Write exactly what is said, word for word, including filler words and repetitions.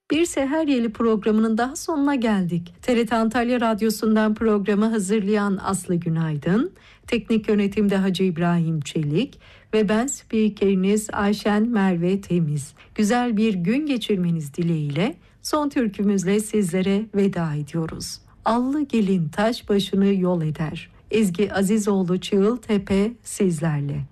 Bir Seher Yeli programının daha sonuna geldik. T R T Antalya Radyosu'ndan programı hazırlayan Aslı Günaydın, teknik yönetimde Hacı İbrahim Çelik ve ben spikeriniz Ayşen Merve Temiz. Güzel bir gün geçirmeniz dileğiyle son türkümüzle sizlere veda ediyoruz. Allı gelin taş başını yol eder. Ezgi Azizoğlu Çığıltepe sizlerle.